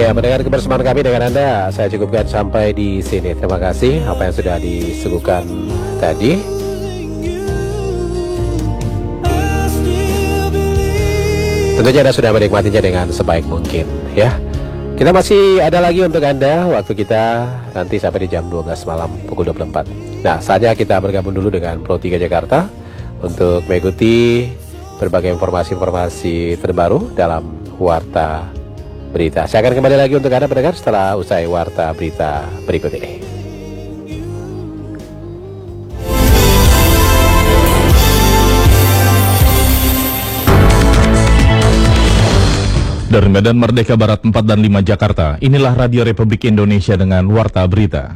Ya, mendengar kebersamaan kami dengan Anda, saya cukupkan sampai di sini. Terima kasih apa yang sudah disuguhkan tadi. Tentunya Anda sudah menikmatinya dengan sebaik mungkin, ya. Kita masih ada lagi untuk Anda, waktu kita nanti sampai di jam 12 malam pukul 24. Nah, saatnya kita bergabung dulu dengan Pro 3 Jakarta untuk mengikuti berbagai informasi-informasi terbaru dalam Warta Berita. Saya akan kembali lagi untuk Anda pendengar setelah usai Warta Berita berikut ini. Dari Medan Merdeka Barat 4 dan 5 Jakarta, inilah Radio Republik Indonesia dengan Warta Berita.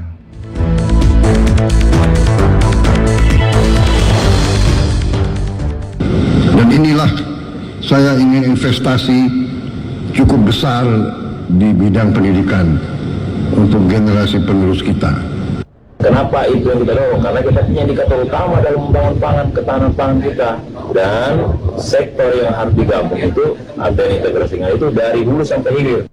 Dan inilah saya ingin investasi cukup besar di bidang pendidikan untuk generasi penerus kita. Kenapa itu yang kita dorong? Karena kita punya indikator utama dalam membangun pangan, ketahanan pangan kita. Dan sektor yang harus digabung itu ada integrasinya itu dari hulu sampai hilir.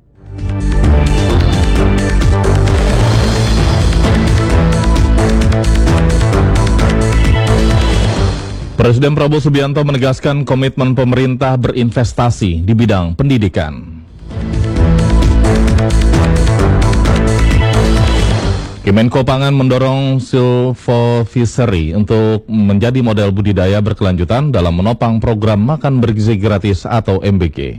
Presiden Prabowo Subianto menegaskan komitmen pemerintah berinvestasi di bidang pendidikan. Kemenko Pangan mendorong silvofishery untuk menjadi model budidaya berkelanjutan dalam menopang program makan bergizi gratis atau MBG.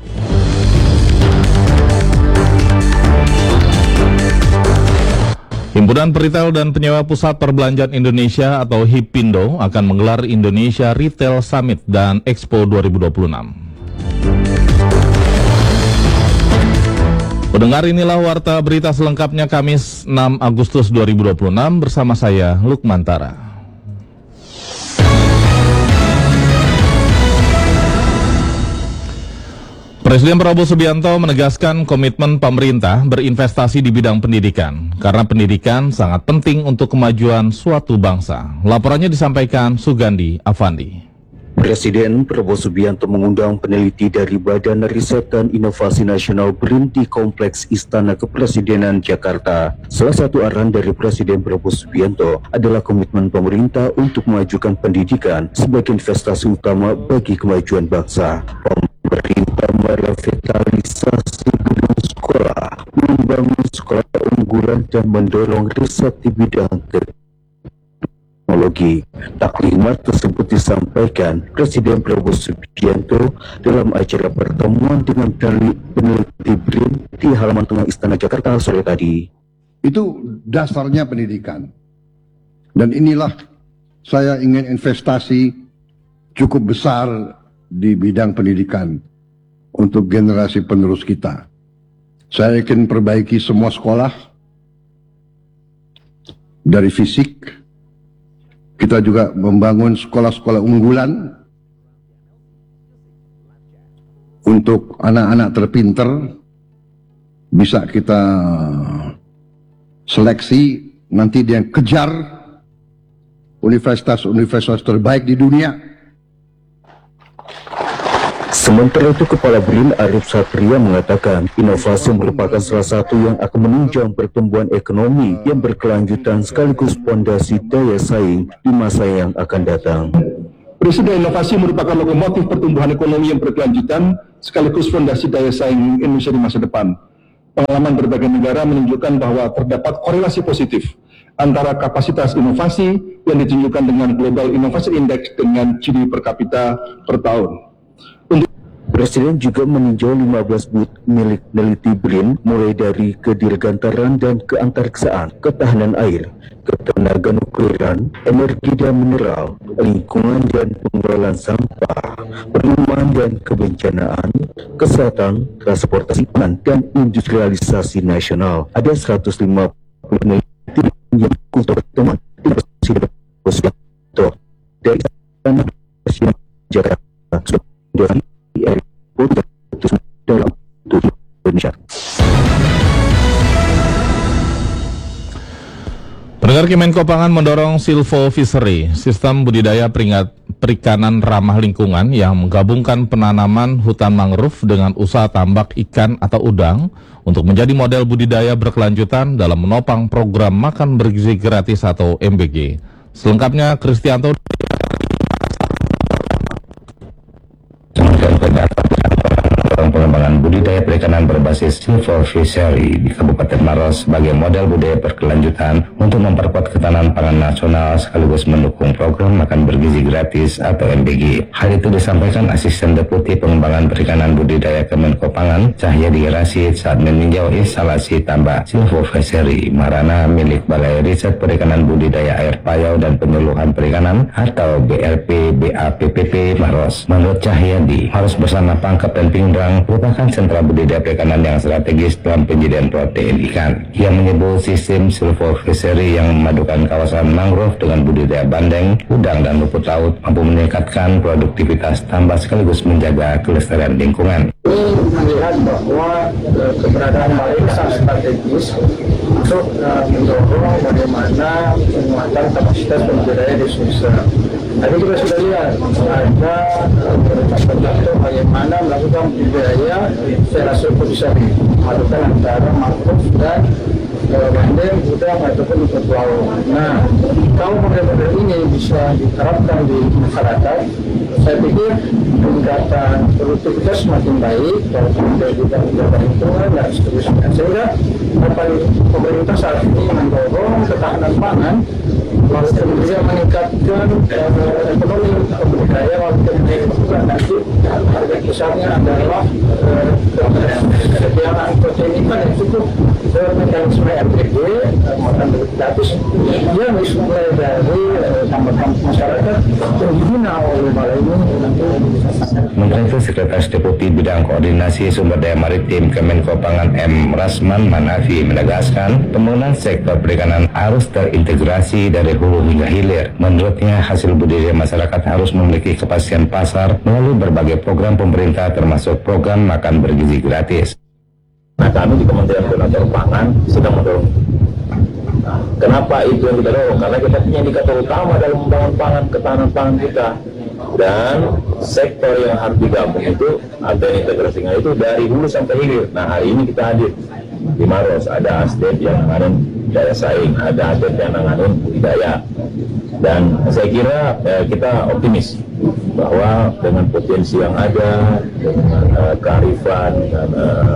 Himpunan Peritel dan Penyewa Pusat Perbelanjaan Indonesia atau HIPINDO akan menggelar Indonesia Retail Summit dan Expo 2026. Pendengar, inilah Warta Berita selengkapnya Kamis 6 Agustus 2026 bersama saya Lukman Tara. Presiden Prabowo Subianto menegaskan komitmen pemerintah berinvestasi di bidang pendidikan karena pendidikan sangat penting untuk kemajuan suatu bangsa. Laporannya disampaikan Sugandi Avandi. Presiden Prabowo Subianto mengundang peneliti dari Badan Riset dan Inovasi Nasional BRIN di Kompleks Istana Kepresidenan Jakarta. Salah satu arahan dari Presiden Prabowo Subianto adalah komitmen pemerintah untuk memajukan pendidikan sebagai investasi utama bagi kemajuan bangsa. Pemerintah merevitalisasi gedung sekolah, membangun sekolah unggulan dan mendorong riset di bidang teknologi. Taklimat tersebut disampaikan Presiden Prabowo Subianto dalam acara pertemuan dengan peneliti BRIN di halaman tengah Istana Jakarta sore tadi. Itu dasarnya pendidikan. Dan inilah saya ingin investasi cukup besar di bidang pendidikan untuk generasi penerus kita. Saya ingin perbaiki semua sekolah dari fisik. Kita juga membangun sekolah-sekolah unggulan untuk anak-anak terpinter. Bisa kita seleksi, nanti dia kejar universitas-universitas terbaik di dunia. Sementara itu, Kepala BRIN Arif Satria mengatakan inovasi merupakan salah satu yang akan menunjang pertumbuhan ekonomi yang berkelanjutan sekaligus fondasi daya saing di masa yang akan datang. Presiden inovasi merupakan lokomotif pertumbuhan ekonomi yang berkelanjutan sekaligus fondasi daya saing Indonesia di masa depan. Pengalaman berbagai negara menunjukkan bahwa terdapat korelasi positif antara kapasitas inovasi yang ditunjukkan dengan Global Innovation Index dengan GDP per kapita per tahun. Presiden juga meninjau 15 booth milik peneliti BRIN mulai dari kedirgantaran dan keantarksaan, ketahanan air, ketenaga nukliran, energi dan mineral, lingkungan dan pengelolaan sampah, perumahan dan kebencanaan, kesehatan, transportasi pangan, dan industrialisasi nasional. Ada 150 peneliti yang untuk pertemuan di Presiden Prabowo dari Istana Presiden Jakarta. Pendengar, Kemenko Pangan mendorong silvofishery, sistem budidaya perikanan ramah lingkungan yang menggabungkan penanaman hutan mangrove dengan usaha tambak ikan atau udang untuk menjadi model budidaya berkelanjutan dalam menopang program makan bergizi gratis atau MBG. Selengkapnya Kristianto. Pengembangan budidaya perikanan berbasis silver fishery di Kabupaten Maros sebagai model budaya berkelanjutan untuk memperkuat ketahanan pangan nasional sekaligus mendukung program makan bergizi gratis atau MBG. Hal itu disampaikan Asisten Deputi Pengembangan Perikanan Budidaya Kemenko Pangan Cahyadi Rashid saat meninjau instalasi tambak silver fishery Marana milik Balai Riset Perikanan Budidaya Air Payau dan Penyuluhan Perikanan atau BRP BAPPP Maros. Menurut Cahyadi, Maros bersama Pangkep dan Pindrang merupakan sentra budidaya perikanan yang strategis dalam penyediaan protein ikan. Ia menyebut sistem silver fishery yang memadukan kawasan mangrove dengan budidaya bandeng, udang, dan rumput laut mampu meningkatkan produktivitas tambak sekaligus menjaga kelestarian lingkungan. Ini melihat bahwa keberadaan balai sangat strategis untuk mendorong bagaimana penguatan kapasitas pembudidaya di Sulsel. Tadi kita sudah lihat ada contoh bagaimana melakukan budidaya secara struktur bisa memadukan antara mangrove dan bandeng, udang ataupun rumput laut. Nah, kalau model-model ini bisa diterapkan di masyarakat, saya pikir peningkatan produktivitas semakin baik, kalau kemudian juga menjaga lingkungan dan seterusnya. Sehingga pemerintah saat ini mendorong ketahanan pangan, lalu kemudian meningkatkan ekonomi pembudidaya, lalu kemudian nanti harga kisarnya adalah kesediaan protein ikan yang cukup mekanisme MBG makan gratis yang mulai dari tambang masyarakat yang dibina oleh balai ini. Menteri itu Sekretaris Deputi Bidang Koordinasi Sumber Daya Maritim Kemenko Pangan M. Rasman Manafi menegaskan pembangunan sektor perikanan harus terintegrasi dari hulu hingga hilir. Menurutnya hasil budidaya masyarakat harus memiliki kepastian pasar melalui berbagai program pemerintah termasuk program makan bergizi gratis. Nah, kami di Kementerian Koordinator Pangan sedang mendorong. Nah, kenapa itu yang kita dorong? Karena kita punya indikator utama dalam membangun pangan, ketahanan pangan kita. Dan sektor yang harus digabung itu ada integrasinya itu dari hulu sampai hilir. Nah, hari ini kita hadir di Maros, ada ASDEP yang nanganin daya saing, ada ASDEP yang nanganin budidaya. Dan saya kira kita optimis bahwa dengan potensi yang ada, dengan kearifan dan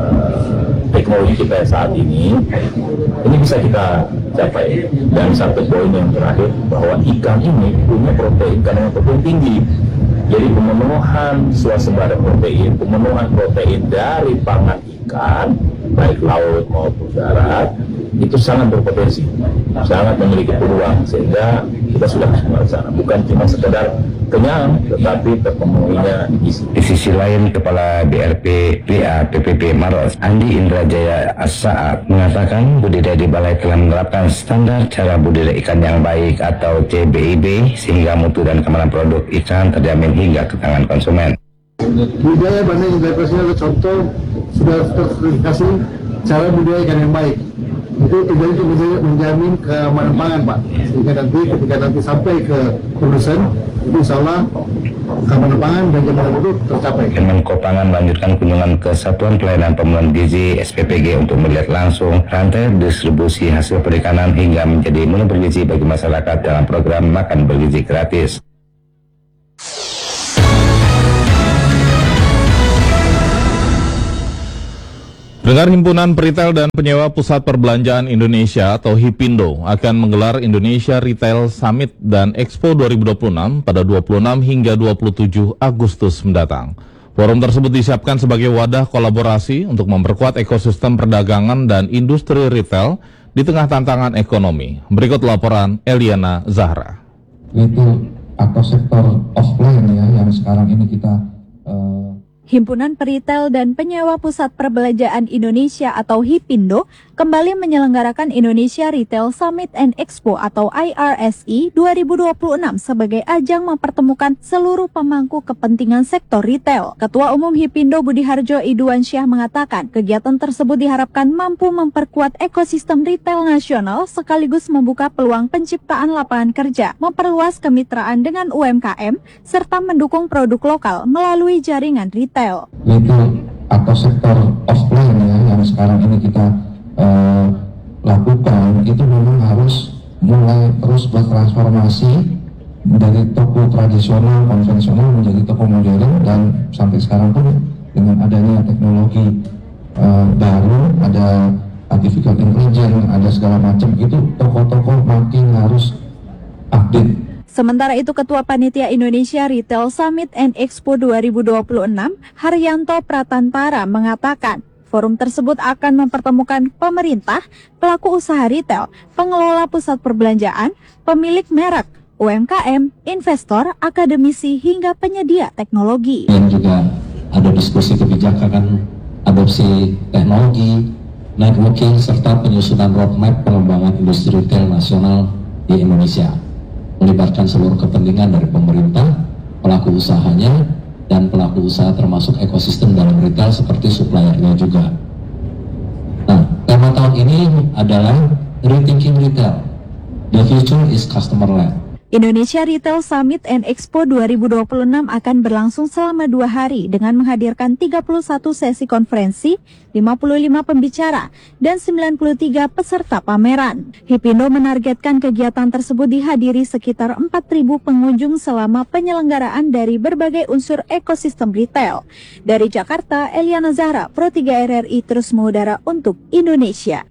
teknologi kita saat ini bisa kita capai. Dan satu poin yang terakhir, bahwa ikan ini punya protein kandungan protein tinggi. Jadi pemenuhan swasembada protein, pemenuhan protein dari pangan ikan, baik laut maupun darat, itu sangat berpotensi, sangat memiliki peluang, sehingga kita sudah melaksanakan bukan cuma sekedar kenyang, tetapi terpenuhinya gizi. Di sisi lain, Kepala BRP BAPPP Maros, Andi Indrajaya As-Saat, mengatakan budidaya di balai telah menerapkan standar cara budidaya ikan yang baik atau CBIB, sehingga mutu dan keamanan produk ikan terjamin hingga ke tangan konsumen. Budidaya bandeng internasional adalah contoh sudah terverifikasi cara budidaya ikan yang baik. Itu tujuan untuk menjamin keamanan pangan, Pak. Sehingga nanti ketika nanti sampai ke produsen, itu insya Allah keamanan pangan dan jaminan itu tercapai. Kemenko Pangan melanjutkan kunjungan ke Satuan Pelayanan Pemenuhan Gizi SPPG untuk melihat langsung rantai distribusi hasil perikanan hingga menjadi menu bergizi bagi masyarakat dalam program makan bergizi gratis. Pendengar, Himpunan Peritel dan Penyewa Pusat Perbelanjaan Indonesia atau HIPINDO akan menggelar Indonesia Retail Summit dan Expo 2026 pada 26 hingga 27 Agustus mendatang. Forum tersebut disiapkan sebagai wadah kolaborasi untuk memperkuat ekosistem perdagangan dan industri retail di tengah tantangan ekonomi. Berikut laporan Eliana Zahra. Itu atau sektor offline ya yang sekarang ini kita Himpunan Peritel dan Penyewa Pusat Perbelanjaan Indonesia atau HIPINDO kembali menyelenggarakan Indonesia Retail Summit and Expo atau IRSE 2026 sebagai ajang mempertemukan seluruh pemangku kepentingan sektor retail. Ketua Umum Hipindo Budiharjo Iduansyah mengatakan kegiatan tersebut diharapkan mampu memperkuat ekosistem retail nasional sekaligus membuka peluang penciptaan lapangan kerja, memperluas kemitraan dengan UMKM, serta mendukung produk lokal melalui jaringan retail. Retail atau sektor offline ya yang sekarang ini kita lakukan itu memang harus mulai terus bertransformasi dari toko tradisional konvensional menjadi toko modern, dan sampai sekarang pun dengan adanya teknologi baru, ada artificial intelligence, ada segala macam, itu toko-toko makin harus update. Sementara itu, Ketua Panitia Indonesia Retail Summit and Expo 2026, Haryanto Pratantara, mengatakan forum tersebut akan mempertemukan pemerintah, pelaku usaha retail, pengelola pusat perbelanjaan, pemilik merek, UMKM, investor, akademisi, hingga penyedia teknologi. Dan juga ada diskusi kebijakan adopsi teknologi, networking, serta penyusunan roadmap pengembangan industri retail nasional di Indonesia, melibatkan seluruh kepentingan dari pemerintah, pelaku usahanya, dan pelaku usaha termasuk ekosistem dalam retail seperti suppliernya juga. Nah, tema tahun ini adalah Rethinking Retail. The future is customer-led. Indonesia Retail Summit and Expo 2026 akan berlangsung selama 2 hari dengan menghadirkan 31 sesi konferensi, 55 pembicara, dan 93 peserta pameran. Hipindo menargetkan kegiatan tersebut dihadiri sekitar 4.000 pengunjung selama penyelenggaraan dari berbagai unsur ekosistem retail. Dari Jakarta, Eliana Zahra, Pro 3 RRI terus mengudara untuk Indonesia.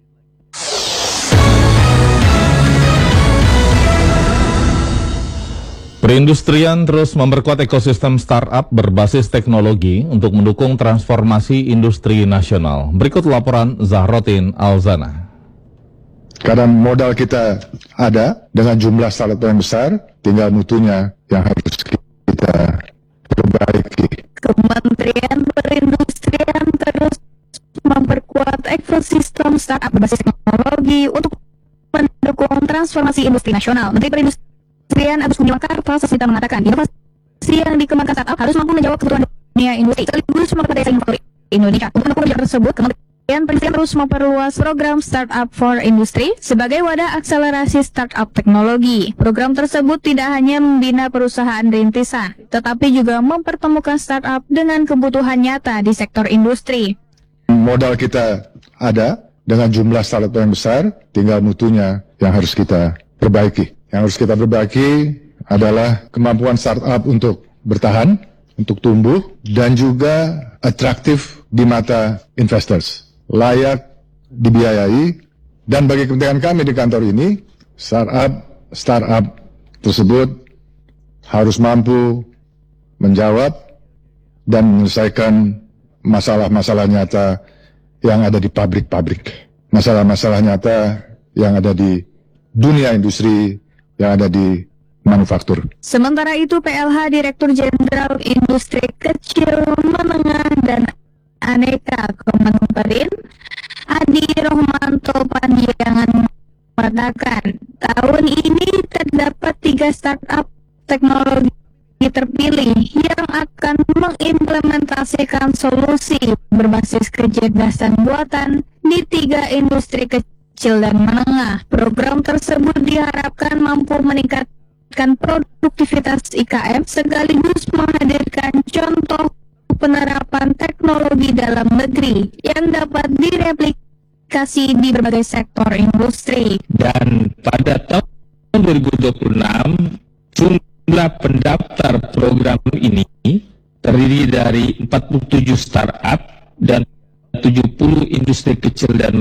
Perindustrian terus memperkuat ekosistem startup berbasis teknologi untuk mendukung transformasi industri nasional. Berikut laporan Zahrotin Alzana. Karena modal kita ada dengan jumlah startup yang besar, tinggal mutunya yang harus kita perbaiki. Kementerian Perindustrian terus memperkuat ekosistem startup berbasis teknologi untuk mendukung transformasi industri nasional. Menteri Perindustrian Agus Gumiwang Kartosoewirta mengatakan inovasi yang dikembangkan startup harus mampu menjawab kebutuhan dunia industri sekaligus memperkuat daya saing faktor Indonesia. Untuk mendukung kebijakan tersebut, Kementerian Perindustrian terus memperluas program Startup for Industry sebagai wadah akselerasi startup teknologi. Program tersebut tidak hanya membina perusahaan rintisan, tetapi juga mempertemukan startup dengan kebutuhan nyata di sektor industri. Modal kita ada dengan jumlah startup yang besar, tinggal mutunya yang harus kita perbaiki. Yang harus kita perbaiki adalah kemampuan startup untuk bertahan, untuk tumbuh, dan juga atraktif di mata investors. Layak dibiayai, dan bagi kepentingan kami di kantor ini, startup tersebut harus mampu menjawab dan menyelesaikan masalah-masalah nyata yang ada di pabrik-pabrik. Masalah-masalah nyata yang ada di dunia industri, yang ada di manufaktur. Sementara itu, PLH Direktur Jenderal Industri Kecil, Menengah, dan Aneka Kemenperin, Adi Rohmanto Panjangan mengatakan, tahun ini terdapat 3 startup teknologi terpilih yang akan mengimplementasikan solusi berbasis kecerdasan buatan di 3 industri kecil dan menengah. Program tersebut diharapkan mampu meningkatkan produktivitas IKM sekaligus menghadirkan contoh penerapan teknologi dalam negeri yang dapat direplikasi di berbagai sektor industri. Dan pada tahun 2026 jumlah pendaftar program ini terdiri dari 47 startup dan 70 industri kecil dan